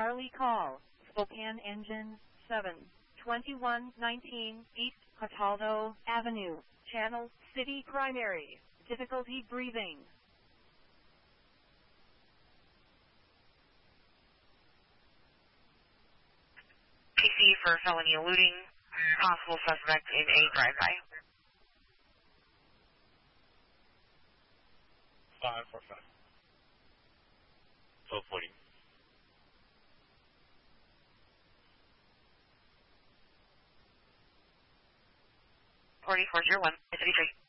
Charlie call, Spokane Engine 7, 2119 East Cataldo Avenue, Channel City Primary, difficulty breathing. PC for felony eluding, possible suspect in a drive-by. 545. 1240. 4401, 53.